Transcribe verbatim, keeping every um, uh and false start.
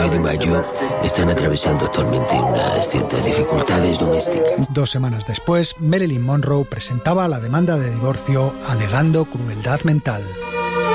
Roy DiMaggio están atravesando actualmente unas ciertas dificultades domésticas. Dos semanas después, Marilyn Monroe presentaba la demanda de divorcio alegando crueldad mental.